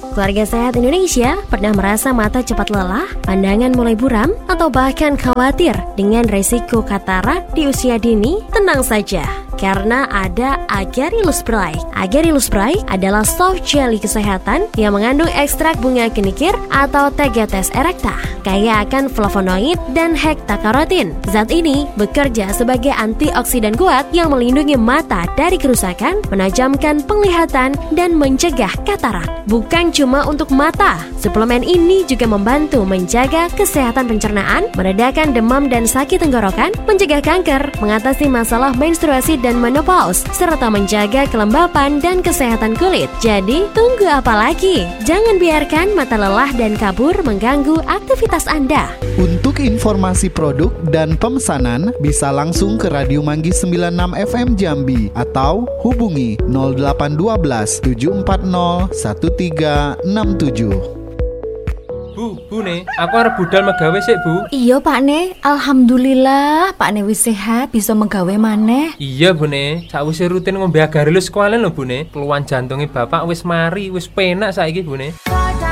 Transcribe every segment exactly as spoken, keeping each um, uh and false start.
Keluarga Sehat Indonesia pernah merasa mata cepat lelah, pandangan mulai buram, atau bahkan khawatir dengan resiko katarak di usia dini? Tenang saja, karena ada Agarylus Bright. Agarylus Bright adalah soft jelly kesehatan yang mengandung ekstrak bunga kenikir atau Tegetes erecta, kaya akan flavonoid dan hektacarotin. Zat ini bekerja sebagai antioksidan kuat yang melindungi mata dari kerusakan, menajamkan penglihatan, dan mencegah katarak. Bukan cuma untuk mata, suplemen ini juga membantu menjaga kesehatan pencernaan, meredakan demam dan sakit tenggorokan, mencegah kanker, mengatasi masalah menstruasi dan menopause, serta menjaga kelembapan dan kesehatan kulit. Jadi, tunggu apa lagi? Jangan biarkan mata lelah dan kabur mengganggu aktivitas Anda. Untuk informasi produk dan pemesanan bisa langsung ke Radio Manggis sembilan puluh enam F M Jambi atau hubungi nol delapan satu dua tujuh empat nol satu tiga enam tujuh. Bu, Bu ne, aku arep budal megawe sik, Bu. Iya, Pak Ne. Alhamdulillah, Pak Ne wis sehat, bisa megawe maneh. Iya, Bu ne. Sakwise rutin ngombe Agarylus Squalene lho, Bu ne. Keluhan jantunge Bapak wis mari, wis penak saiki, Bu ne.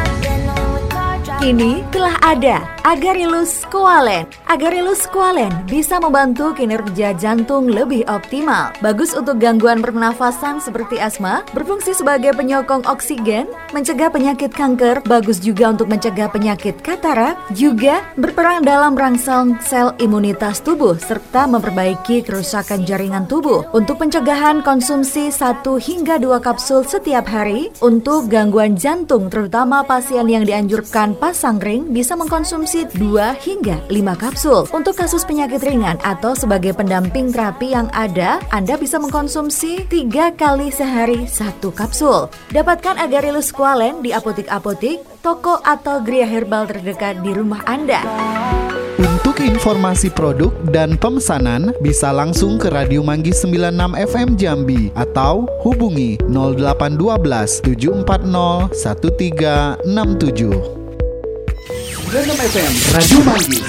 Kini telah ada Agarylus Squalene. Agarylus Squalene bisa membantu kinerja jantung lebih optimal. Bagus untuk gangguan pernafasan seperti asma, berfungsi sebagai penyokong oksigen, mencegah penyakit kanker, bagus juga untuk mencegah penyakit katarak, juga berperan dalam rangsang sel imunitas tubuh, serta memperbaiki kerusakan jaringan tubuh. Untuk pencegahan, konsumsi satu hingga dua kapsul setiap hari. Untuk gangguan jantung, terutama pasien yang dianjurkan pasang ring, bisa mengkonsumsi dua hingga lima kapsul. Untuk kasus penyakit ringan atau sebagai pendamping terapi yang ada, Anda bisa mengkonsumsi tiga kali sehari satu kapsul. Dapatkan Agarylus Squalene di apotik-apotik, toko atau geria herbal terdekat di rumah Anda. Untuk informasi produk dan pemesanan bisa langsung ke Radio Manggis sembilan puluh enam F M Jambi atau hubungi nol delapan satu dua tujuh empat nol satu tiga enam tujuh. sembilan puluh enam F M Radio Manggis.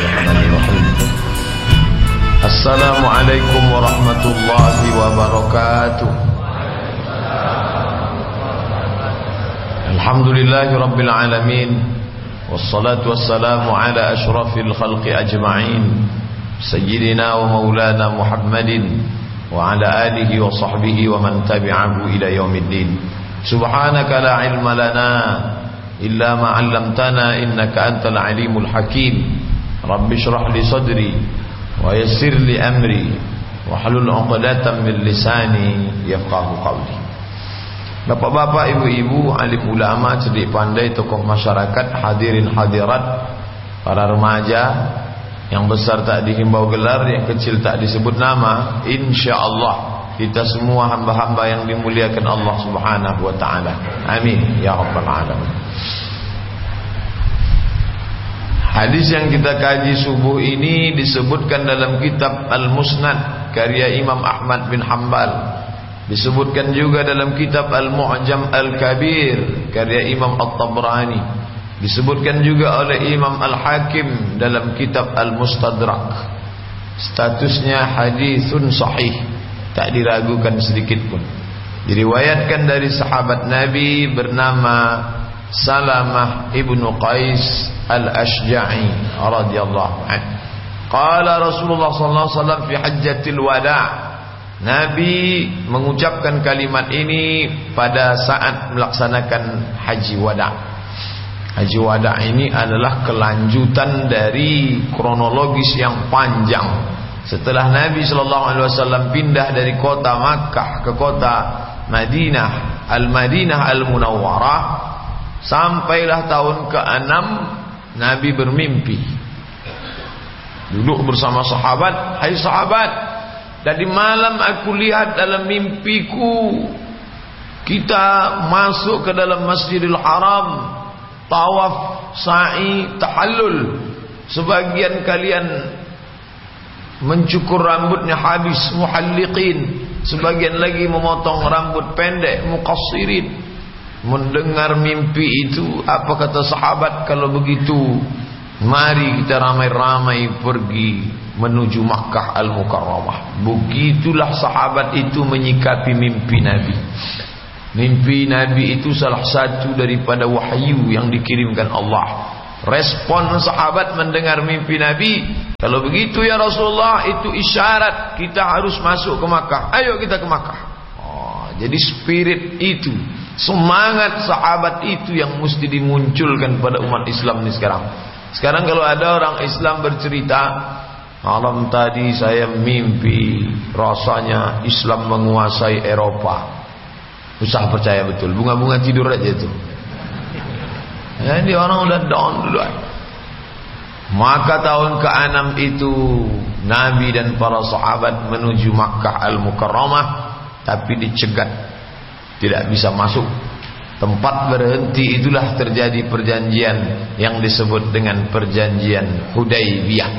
Assalamualaikum warahmatullahi wabarakatuh. Alhamdulillahi rabbil alamin. Wassalatu wassalamu ala ashrafil khalqi ajma'in, sayyidina wa maulana Muhammadin wa ala alihi wa sahbihi wa man tabi'ahu ila yaumiddin. Subhanaka la ilma lana illa ma 'allamtana innaka antal alimul hakim. Rabbi shrah li sadri wa yassir li amri wa hlul 'uqdatam min lisani yafqahu qawli. Bapak-bapak, ibu-ibu, alim ulama, cerdik pandai, tokoh masyarakat, hadirin hadirat, para remaja, yang besar tak dihimbau gelar, yang kecil tak disebut nama, insyaallah kita semua hamba-hamba yang dimuliakan Allah Subhanahu wa taala. Amin ya rabbal alamin. Hadis yang kita kaji subuh ini disebutkan dalam kitab Al-Musnad karya Imam Ahmad bin Hanbal. Disebutkan juga dalam kitab Al-Mu'jam Al-Kabir karya Imam At-Tabrani. Disebutkan juga oleh Imam Al-Hakim dalam kitab Al-Mustadrak. Statusnya hadithun sahih, tak diragukan sedikit pun. Diriwayatkan dari sahabat Nabi bernama Salamah ibnu Qais Al-Ashja'i radhiyallahu anhu. Qala Rasulullah sallallahu alaihi wasallam fi hajjatil wada'. Nabi mengucapkan kalimat ini pada saat melaksanakan haji wada'. Haji wada' ini adalah kelanjutan dari kronologis yang panjang. Setelah Nabi sallallahu alaihi wasallam pindah dari kota Makkah ke kota Madinah, Al-Madinah Al-Munawwarah, sampailah tahun keenam Nabi bermimpi. Duduk bersama sahabat, "Hai sahabat, tadi malam aku lihat dalam mimpiku kita masuk ke dalam Masjidil Haram, tawaf, sa'i, tahallul. Sebagian kalian mencukur rambutnya habis, muhalliqin. Sebagian lagi memotong rambut pendek, muqassirin." Mendengar mimpi itu, apa kata sahabat? Kalau begitu, mari kita ramai-ramai pergi menuju Makkah Al-Mukarramah. Begitulah sahabat itu menyikapi mimpi Nabi. Mimpi Nabi itu salah satu daripada wahyu yang dikirimkan Allah. Respon sahabat mendengar mimpi Nabi, kalau begitu ya Rasulullah, itu isyarat kita harus masuk ke Makkah. Ayo kita ke Makkah. Oh, jadi spirit itu, semangat sahabat itu yang mesti dimunculkan pada umat Islam ini sekarang. Sekarang kalau ada orang Islam bercerita, malam tadi saya mimpi rasanya Islam menguasai Eropa. Usah percaya betul, bunga-bunga tidur aja itu. Jadi orang udah down duluan. Maka tahun keenam itu Nabi dan para sahabat menuju Makkah Al-Mukarramah, tapi dicegat, tidak bisa masuk. Tempat berhenti itulah terjadi perjanjian yang disebut dengan perjanjian Hudaybiyah.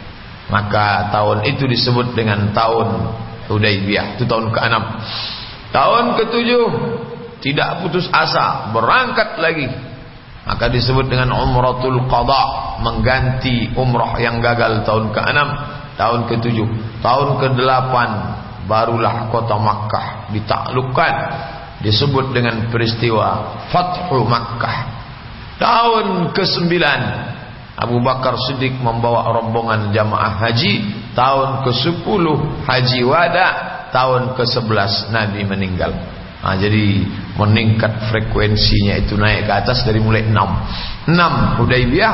Maka tahun itu disebut dengan tahun Hudaybiyah. Itu tahun keenam. Tahun ketujuh tidak putus asa, berangkat lagi. Maka disebut dengan Umratul Qadha, mengganti umrah yang gagal tahun keenam, tahun ketujuh. Tahun kedelapan barulah kota Makkah ditaklukkan, disebut dengan peristiwa Fathu Makkah. Tahun kesembilan Abu Bakar Siddiq membawa rombongan jamaah haji. Tahun kesepuluh Haji Wada. Tahun kesebelas Nabi meninggal. Nah, jadi meningkat frekuensinya itu, naik ke atas dari mulai enam. enam Hudaybiyah,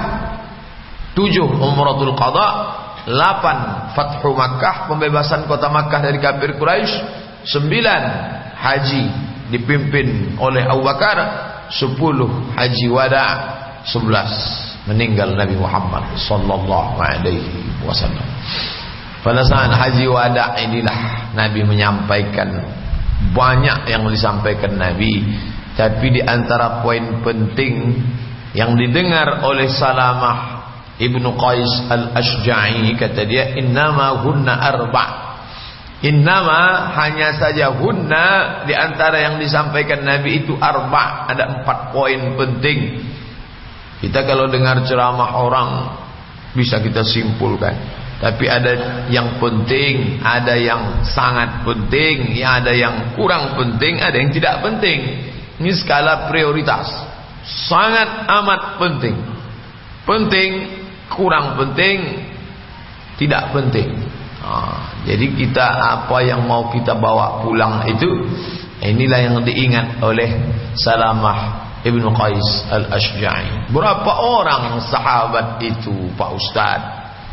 tujuh Umratul Qadha, delapan Fathu Makkah, pembebasan kota Makkah dari kafir Quraisy, sembilan haji dipimpin oleh Abu Bakar, sepuluh Haji Wada, sebelas meninggal Nabi Muhammad sallallahu alaihi wasallam. Pada saat Haji Wada inilah Nabi menyampaikan banyak yang disampaikan Nabi, tapi di antara poin penting yang didengar oleh Salamah Ibnu Qais Al-Ashja'i, kata dia, innama hunna arba'. Innama, hanya saja, hunna, di antara yang disampaikan Nabi itu arba', ada empat poin penting. Kita kalau dengar ceramah orang bisa kita simpulkan, tapi ada yang penting, ada yang sangat penting, ya ada yang kurang penting, ada yang tidak penting. Ini skala prioritas. Sangat amat penting, penting, kurang penting, tidak penting. Nah, jadi kita apa yang mau kita bawa pulang itu, inilah yang diingat oleh Salamah Ibnu Qais Al-Ashja'i. Berapa orang sahabat itu, Pak Ustaz,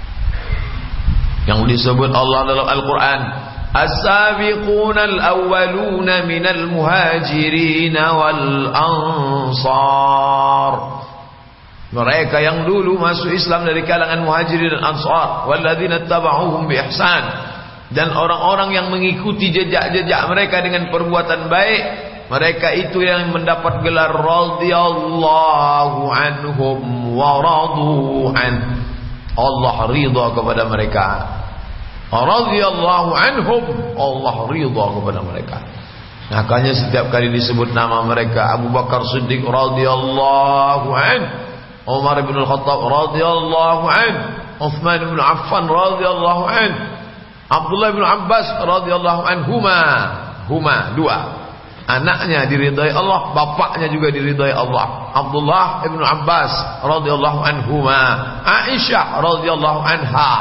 yang disebut Allah dalam Al-Quran, as-sabiquna al-awwaluna minal muhajirin wal ansar. Mereka yang dulu masuk Islam dari kalangan muhajirin dan ansar, walladzina tabauhum bi ihsan, dan orang-orang yang mengikuti jejak-jejak mereka dengan perbuatan baik, mereka itu yang mendapat gelar radhiyallahu anhum wa radu an. Allah ridha kepada mereka. Radhiyallahu anhum, Allah ridha kepada mereka. Makanya setiap kali disebut nama mereka, Abu Bakar Siddiq radhiyallahu an, Umar bin Al-Khattab radhiyallahu an, Uthman bin Affan radhiyallahu an, Abdullah bin Abbas radhiyallahu anhuma, huma dua. Anaknya diridai Allah, bapaknya juga diridai Allah. Abdullah bin Abbas radhiyallahu anhuma, Aisyah radhiyallahu anha.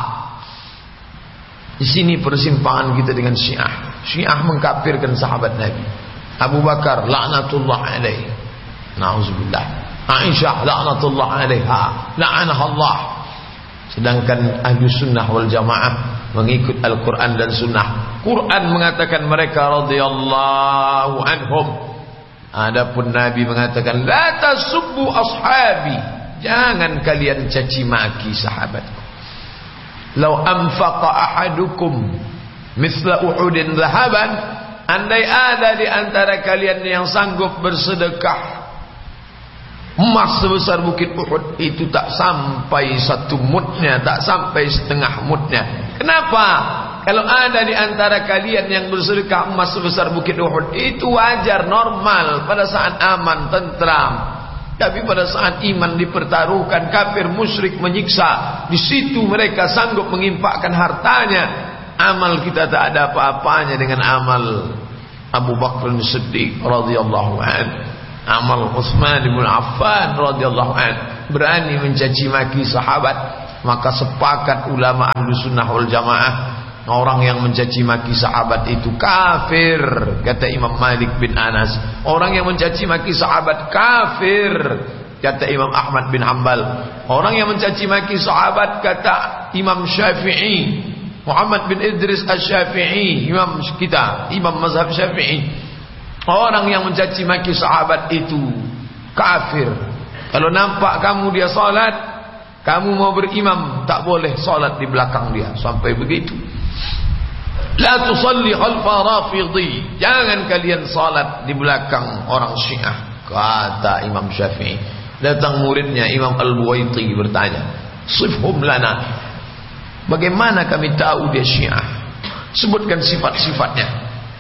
Di sini persimpangan kita dengan Syiah. Syiah mengkafirkan sahabat Nabi. Abu Bakar laknatullah alaihi, na'udzubillah. Aisyah laknatullah alaiha, la'anah Allah. Sedangkan ahli sunnah wal jamaah mengikut Al-Quran dan sunnah. Quran mengatakan mereka radhiyallahu anhum. Adapun Nabi mengatakan la tasubbu ashabi, jangan kalian caci maki sahabatku. Lau anfaqa ahadukum misla Uhudin dhahaban, andai ada di antara kalian yang sanggup bersedekah emas sebesar bukit Uhud, itu tak sampai satu mudnya, tak sampai setengah mudnya. Kenapa? Kalau ada di antara kalian yang bersedekah emas sebesar bukit Uhud, itu wajar, normal pada saat aman, tentram. Tapi pada saat iman dipertaruhkan, kafir musyrik menyiksa, di situ mereka sanggup mengimpakkan hartanya. Amal kita tak ada apa-apanya dengan amal Abu Bakar As-Siddiq radhiyallahu an, amal Utsman bin Affan radhiyallahu an, berani mencaci maki sahabat, maka sepakat ulama Ahlus Sunnah wal Jamaah, orang yang mencaci maki sahabat itu kafir, kata Imam Malik bin Anas. Orang yang mencaci maki sahabat kafir, kata Imam Ahmad bin Hanbal. Orang yang mencaci maki sahabat, kata Imam Syafi'i, Muhammad bin Idris Asy-Syafi'i, imam kita, imam mazhab Syafi'i. Orang yang mencaci maki sahabat itu kafir. Kalau nampak kamu dia salat, kamu mau berimam, tak boleh salat di belakang dia. Sampai begitu. La tusalli khalfa rafidhi, jangan kalian salat di belakang orang Syiah, kata Imam Syafi'i. Datang muridnya Imam Al-Buwaiti bertanya, sifhum lana, bagaimana kami tahu dia Syiah? Sebutkan sifat-sifatnya.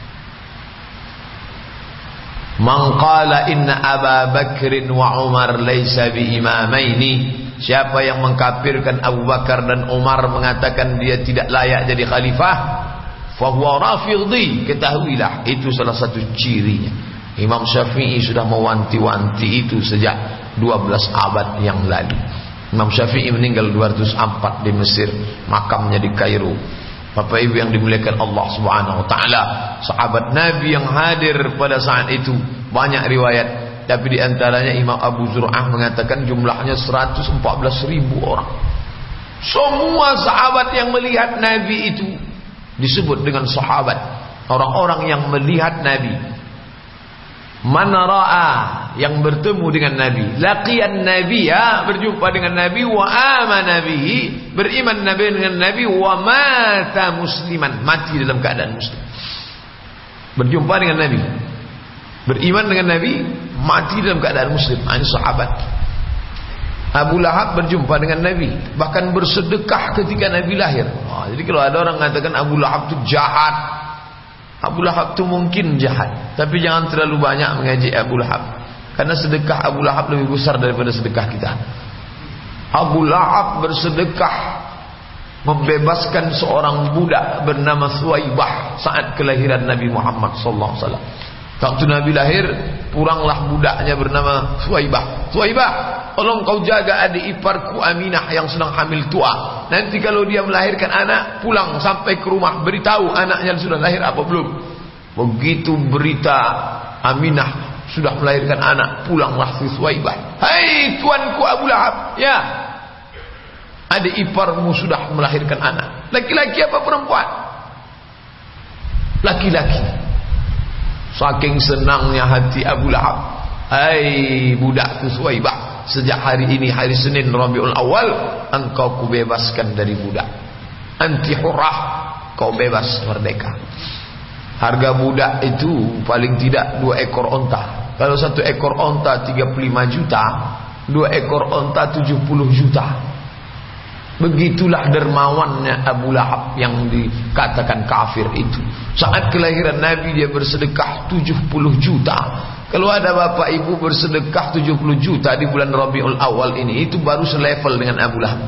Man qala inna Aba Bakrin wa Umar laysa bi imamaini, siapa yang mengkafirkan Abu Bakar dan Umar, mengatakan dia tidak layak jadi khalifah, fahuwa rafidhi, ketahuilah itu salah satu cirinya. Imam Syafi'i sudah mewanti-wanti itu sejak dua belas abad yang lalu. Imam Syafi'i meninggal dua ratus empat di Mesir, makamnya di Kairo. Bapak Ibu yang dimuliakan Allah Subhanahu wa taala, sahabat Nabi yang hadir pada saat itu banyak riwayat, tapi di antaranya Imam Abu Zur'ah mengatakan jumlahnya seratus empat belas ribu orang. Semua sahabat yang melihat Nabi itu disebut dengan sahabat, orang-orang yang melihat Nabi. Man ra'a, yang bertemu dengan Nabi, laqiyan nabiyya, berjumpa dengan Nabi, wa amana bihi, beriman Nabi dengan Nabi, wa mata musliman, mati dalam keadaan muslim. Berjumpa dengan Nabi, beriman dengan Nabi, mati dalam keadaan muslim. Ini sahabat. Abu Lahab berjumpa dengan Nabi, bahkan bersedekah ketika Nabi lahir. Oh, jadi kalau ada orang mengatakan Abu Lahab itu jahat, Abu Lahab itu mungkin jahat, tapi jangan terlalu banyak mengaji Abu Lahab, karena sedekah Abu Lahab lebih besar daripada sedekah kita. Abu Lahab bersedekah membebaskan seorang budak bernama Suwaibah saat kelahiran Nabi Muhammad sallallahu alaihi wasallam. Waktu Nabi lahir, pulanglah budaknya bernama Suwaibah. Suwaibah, tolong kau jaga adik iparku Aminah yang sedang hamil tua. Nanti kalau dia melahirkan anak, pulang sampai ke rumah, beritahu anaknya sudah lahir apa belum. Begitu berita Aminah sudah melahirkan anak, pulanglah si Suwaibah. Hai tuanku Abu Lahab, ya, adik iparmu sudah melahirkan anak. Laki-laki apa perempuan? Laki-laki. Saking senangnya hati Abu Lahab, hai budakku Suwaibah, sejak hari ini hari Senin Rabiul Awal, engkau kubebaskan dari budak. Anti hurrah, kau bebas merdeka. Harga budak itu paling tidak dua ekor onta. Kalau satu ekor onta tiga puluh lima juta, dua ekor onta tujuh puluh juta. Begitulah dermawannya Abu Lahab yang dikatakan kafir itu. Saat kelahiran Nabi dia bersedekah tujuh puluh juta. Kalau ada bapak ibu bersedekah tujuh puluh juta di bulan Rabiul Awal ini, itu baru selevel dengan Abu Lahab.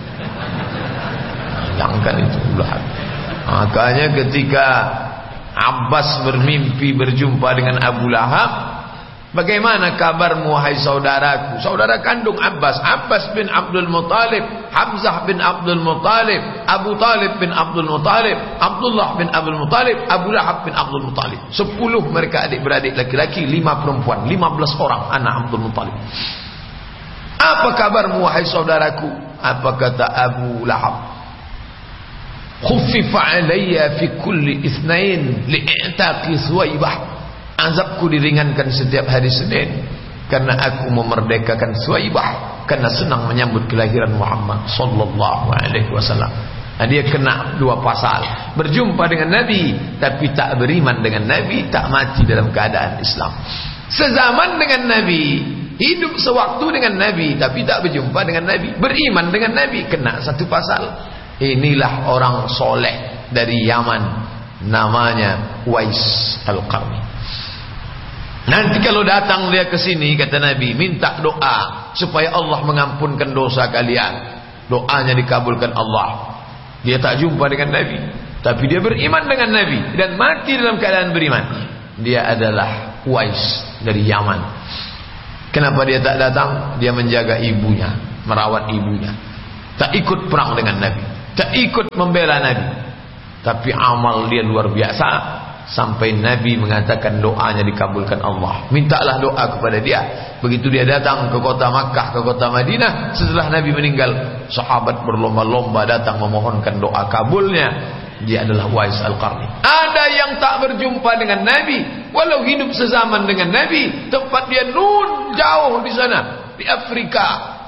Bayangkan itu Abu Lahab. Makanya ketika Abbas bermimpi berjumpa dengan Abu Lahab, bagaimana kabarmu wahai saudaraku? Saudara kandung Abbas, Abbas bin Abdul Muttalib, Hamzah bin Abdul Muttalib, Abu Talib bin Abdul Muttalib, Abdullah bin Abdul Muttalib, Abu Lahab bin Abdul Muttalib. Sepuluh mereka adik-beradik laki-laki, lima perempuan, lima belas orang anak Abdul Muttalib. Apa kabarmu wahai saudaraku? Apa kata Abu Lahab? Khuffifa alayya fi kulli itsnain li'taqi Suwaibah. Azabku diringankan setiap hari Senin karena aku memerdekakan Suwaibah, karena senang menyambut kelahiran Muhammad sallallahu alaihi wasallam. Nah, dia kena dua pasal. Berjumpa dengan Nabi tapi tak beriman dengan Nabi, tak mati dalam keadaan Islam. Sezaman dengan Nabi, hidup sewaktu dengan Nabi tapi tak berjumpa dengan Nabi, beriman dengan Nabi, kena satu pasal. Inilah orang soleh dari Yaman, namanya Uwais Al-Qarni. Nanti kalau datang dia ke sini, kata Nabi, minta doa supaya Allah mengampunkan dosa kalian. Doanya dikabulkan Allah. Dia tak jumpa dengan Nabi, tapi dia beriman dengan Nabi dan mati dalam keadaan beriman. Dia adalah Uwais dari Yaman. Kenapa dia tak datang? Dia menjaga ibunya, merawat ibunya. Tak ikut perang dengan Nabi, tak ikut membela Nabi. Tapi amal dia luar biasa. Sampai Nabi mengatakan doanya dikabulkan Allah. Mintalah doa kepada dia. Begitu dia datang ke kota Makkah, ke kota Madinah, setelah Nabi meninggal, sahabat berlomba-lomba datang memohonkan doa kabulnya. Dia adalah Uwais Al-Qarni. Ada yang tak berjumpa dengan Nabi, walau hidup sezaman dengan Nabi. Tempat dia nun, jauh di sana, di Afrika.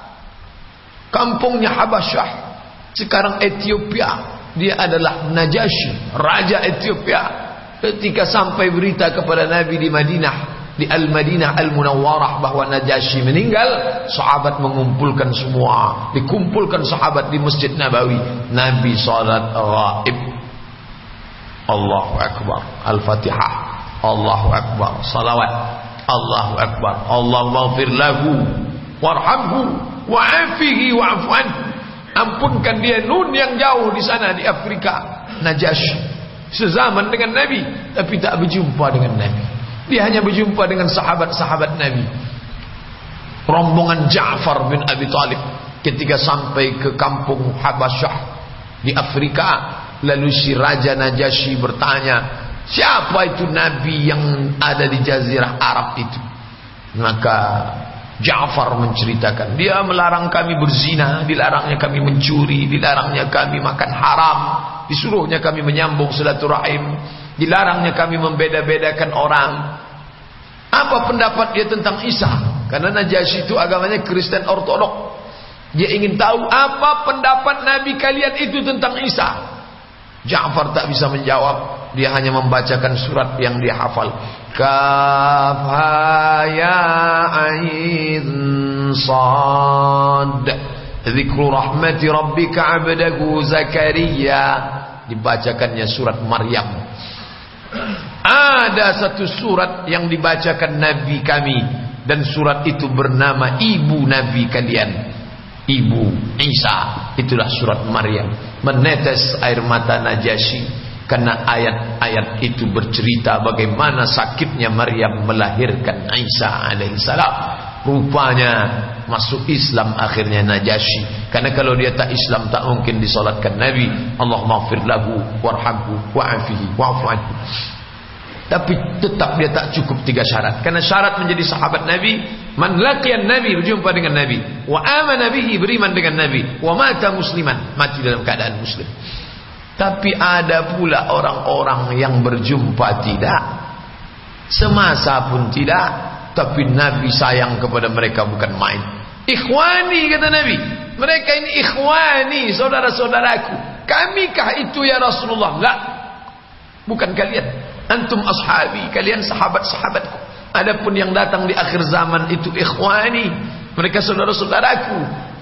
Kampungnya Habasyah, sekarang Ethiopia. Dia adalah Najasyi, raja Ethiopia. Ketika sampai berita kepada Nabi di Madinah, di Al-Madinah Al-Munawwarah, bahwa Najasyi meninggal, sahabat mengumpulkan semua, dikumpulkan sahabat di Masjid Nabawi. Nabi salat ghaib. Allahu Akbar, Al-Fatihah, Allahu Akbar, salawat, Allahu Akbar, Allahumma ighfir lahu warhamhu wa'afihi wa'fu anhu. Ampunkan dia, nun yang jauh di sana di Afrika. Najasyi sezaman dengan Nabi, tapi tak berjumpa dengan Nabi. Dia hanya berjumpa dengan sahabat-sahabat Nabi. Rombongan Ja'far bin Abi Talib ketika sampai ke kampung Habasyah di Afrika, lalu si Raja Najasyi bertanya, siapa itu Nabi yang ada di Jazirah Arab itu? Maka Ja'far menceritakan, dia melarang kami berzina, dilarangnya kami mencuri, dilarangnya kami makan haram, disuruhnya kami menyambung silaturahim, dilarangnya kami membeda-bedakan orang. Apa pendapat dia tentang Isa? Karena Najasyi itu agamanya Kristen Ortodok. Dia ingin tahu apa pendapat Nabi kalian itu tentang Isa. Ja'far tak bisa menjawab, dia hanya membacakan surat yang dia hafal. Kaf ha ya ain sad, dzikru rahmati rabbika 'abdahu Zakaria. Dibacakannya surat Maryam. Ada satu surat yang dibacakan Nabi kami, dan surat itu bernama ibu Nabi kalian, ibu Isa. Itulah surat Maryam. Menetes air mata Najasyi karena ayat-ayat itu bercerita bagaimana sakitnya Maryam melahirkan Isa alaihissalam. Rupanya masuk Islam akhirnya Najasyi, karena kalau dia tak Islam tak mungkin disolatkan Nabi. Allahumma ighfir lahu warhamhu wa'afihi wa'fu anhu. Tapi tetap dia tak cukup tiga syarat. Karena syarat menjadi sahabat Nabi, man laqiyan Nabi, berjumpa dengan Nabi, wa amana bihi, beriman dengan Nabi, wa mata musliman, mati dalam keadaan muslim. Tapi ada pula orang-orang yang berjumpa tidak, semasa pun tidak, tapi Nabi sayang kepada mereka bukan main. Ikhwani, kata Nabi, mereka ini ikhwani, saudara-saudaraku. Kamikah itu ya Rasulullah? La, bukan kalian. Antum ashabi, kalian sahabat-sahabatku. Adapun yang datang di akhir zaman itu ikhwani, mereka saudara-saudaraku.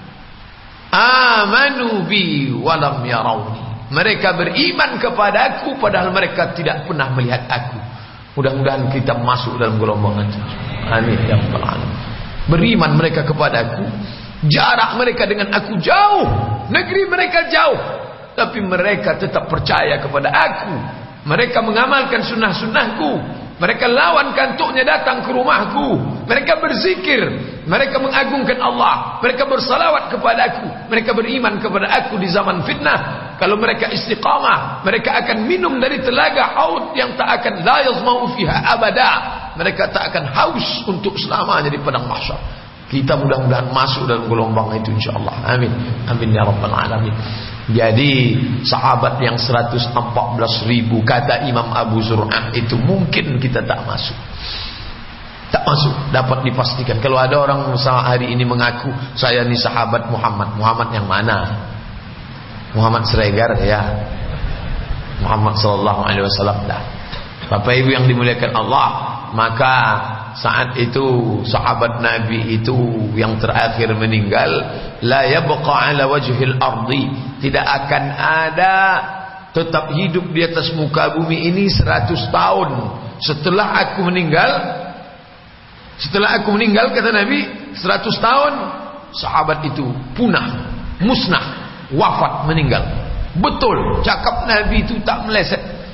Amanu bi walam yarawni, mereka beriman kepadaku padahal mereka tidak pernah melihat aku. Mudah-mudahan kita masuk dalam golongan itu. Amin ya rabbal alamin. Beriman mereka kepadaku, jarak mereka dengan aku jauh, negeri mereka jauh, tapi mereka tetap percaya kepada aku. Mereka mengamalkan sunnah-sunnahku. Mereka lawan kantuknya datang ke rumahku. Mereka berzikir. Mereka mengagungkan Allah. Mereka bersalawat kepadaku. Mereka beriman kepada aku di zaman fitnah. Kalau mereka istiqamah, mereka akan minum dari telaga haud yang tak akan la yazma'u fiha abada. Mereka tak akan haus untuk selamanya di padang mahsyar. Kita mudah-mudahan masuk dalam gelombang itu insyaallah. Amin. Amin ya rabbal alamin. Jadi sahabat yang seratus empat belas ribu kata Imam Abu Zur'ah itu mungkin kita tak masuk. Tak masuk, dapat dipastikan. Kalau ada orang misalnya hari ini mengaku saya ni sahabat Muhammad, Muhammad yang mana? Muhammad Siregar ya, Muhammad sallallahu alaihi wasallam dah. Bapak Ibu yang dimuliakan Allah, maka saat itu sahabat Nabi itu yang terakhir meninggal, la yabqa ala wajhil ardi, tidak akan ada tetap hidup di atas muka bumi ini seratus tahun setelah aku meninggal. Setelah aku meninggal, kata Nabi, seratus tahun sahabat itu punah, musnah, wafat, meninggal. Betul, cakap Nabi itu tak meleset.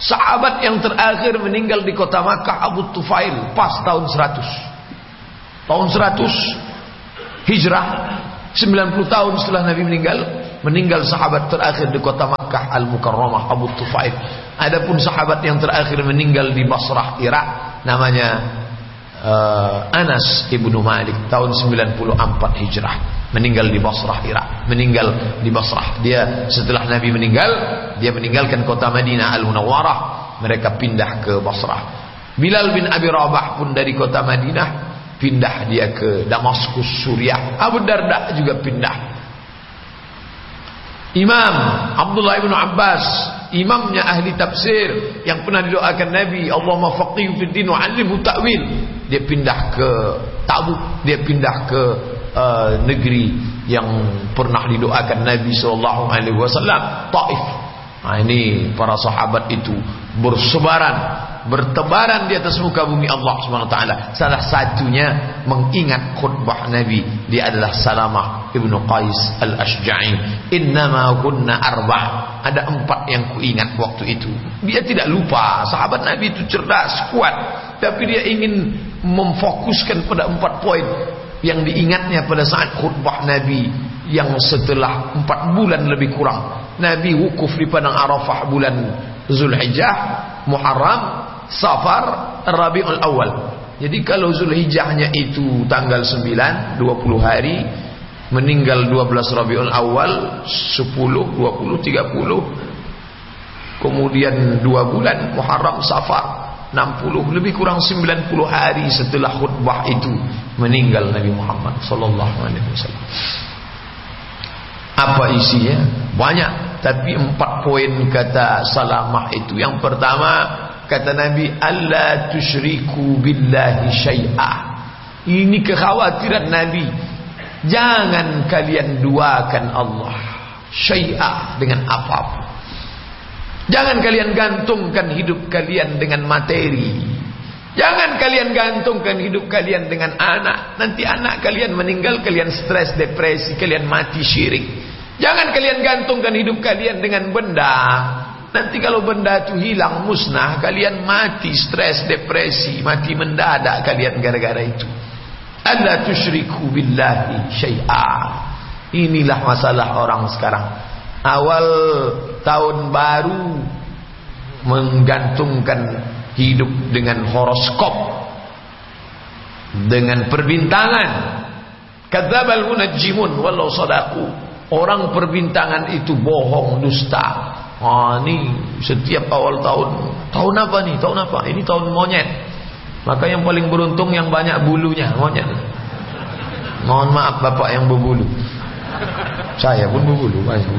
Sahabat yang terakhir meninggal di kota Makkah Abu Tufail pas tahun seratus. Tahun seratus Hijrah, sembilan puluh tahun setelah Nabi meninggal, meninggal sahabat terakhir di kota Makkah Al-Mukarramah Abu Tufail. Adapun sahabat yang terakhir meninggal di Basrah, Irak, namanya uh, Anas ibnu Malik, tahun sembilan puluh empat Hijrah, meninggal di Basrah, Irak. Meninggal di Basrah. Dia setelah Nabi meninggal, dia meninggalkan kota Madinah Al-Munawwarah, mereka pindah ke Basrah. Bilal bin Abi Rabah pun dari kota Madinah pindah dia ke Damaskus, Suriah. Abu Darda juga pindah. Imam Abdullah bin Abbas, imamnya ahli tafsir yang pernah didoakan Nabi, Allahumma faqihhu fid din wa 'allimhu ta'wil, dia pindah ke Tabuk, dia pindah ke uh, negeri yang pernah didoakan Nabi sallallahu alaihi wasallam, Taif. Nah, ini para sahabat itu bersebaran, bertebaran di atas muka bumi Allah Subhanahu wa taala. Salah satunya mengingat khutbah Nabi, dia adalah Salamah ibnu Qais al-Ashja'i. Innama kunna arba', ada empat yang kuingat waktu itu. Dia tidak lupa, sahabat Nabi itu cerdas, kuat, tapi dia ingin memfokuskan pada empat poin yang diingatnya pada saat khutbah Nabi yang setelah empat bulan lebih kurang. Nabi wukuf di padang Arafah bulan Zulhijjah, Muharram, Safar, Rabiul Awal. Jadi kalau Zulhijjahnya itu tanggal sembilan, dua puluh hari, meninggal dua belas Rabiul Awal, sepuluh, dua puluh, tiga puluh, kemudian dua bulan Muharram, Safar, enam puluh, lebih kurang sembilan puluh hari setelah khutbah itu meninggal Nabi Muhammad sallallahu alaihi wasallam. Apa isinya? Banyak, tapi empat poin kata Salamah itu. Yang pertama, kata Nabi, alla tusyriku billahi syai'a. Ini kekhawatiran Nabi, jangan kalian duakan Allah syai'a, dengan apapun. Jangan kalian gantungkan hidup kalian dengan materi. Jangan kalian gantungkan hidup kalian dengan anak. Nanti anak kalian meninggal, kalian stres, depresi, kalian mati syirik. Jangan kalian gantungkan hidup kalian dengan benda. Nanti kalau benda itu hilang, musnah, kalian mati stres, depresi, mati mendadak kalian gara-gara itu. Alla tusyriku billahi syai'a. Inilah masalah orang sekarang. Awal tahun baru menggantungkan hidup dengan horoskop, dengan perbintangan. Kadzdzabal munajjimun walau shadaqu. Orang perbintangan itu bohong, dusta. Ah, ini setiap awal tahun. Tahun apa nih? Tahun apa? Ini tahun monyet. Maka yang paling beruntung yang banyak bulunya, monyet. Mohon maaf bapak yang berbulu. Saya pun berbulu.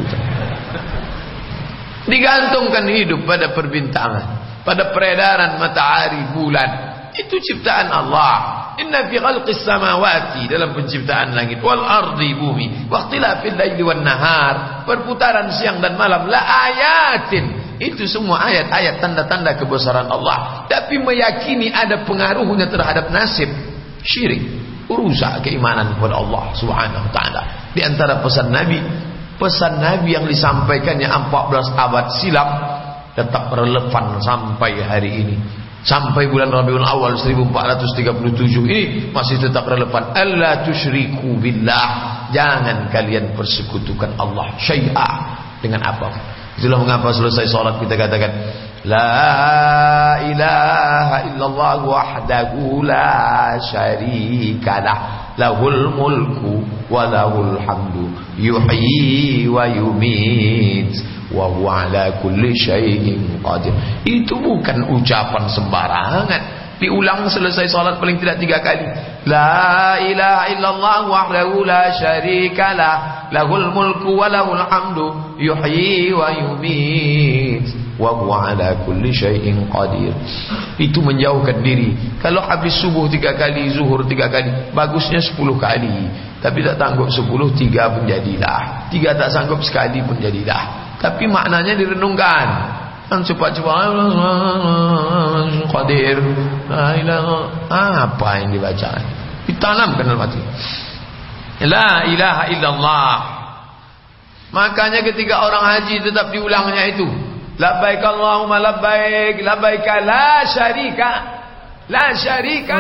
Digantungkan hidup pada perbintangan, pada peredaran matahari, bulan. Itu ciptaan Allah. Inna fi khalqis samawati, dalam penciptaan langit, wal ardi, bumi, wa ikhtilafil laili wan nahar, perputaran siang dan malam, la ayatin. Itu semua ayat-ayat tanda-tanda kebesaran Allah. Tapi meyakini ada pengaruhnya terhadap nasib, syirik, rusak keimanan kepada Allah Subhanahu wa taala. Di antara pesan Nabi, pesan Nabi yang disampaikannya empat belas abad silam tetap relevan sampai hari ini. Sampai bulan Rabiul Awal seribu empat ratus tiga puluh tujuh ini masih tetap relevan. Alla tusyriku billah, jangan kalian persekutukan Allah syai'a, dengan apa. Itulah mengapa selesai salat kita katakan la ilaha illallah wahdahu la syarikalah, lahul mulku wa lahul hamdu, yuhyi wa yumit, wa huwa ala kulli syai'in qadir. Itu bukan ucapan sembarangan. Diulang selesai salat paling tidak tiga kali. La ilaha illallah wahdahu la syarikalah, lahul mulku wa lahul hamdu, yuhyi wa yumit, wa huwa ala kulli syai'in qadir. Itu menjauhkan diri. Kalau habis subuh tiga kali, zuhur tiga kali, bagusnya sepuluh kali. Tapi tak sanggup sepuluh, tiga pun jadilah. Tiga tak sanggup, sekali pun jadilah. Tapi maknanya direnungkan. Kan cepat-cepat Qadir, apa yang dibaca? Ditanamkan dalam hati. La ilaha illallah. Makanya ketika orang haji tetap diulangnya itu. Labbaik Allahumma labbaik, labbaik la syarika la syarika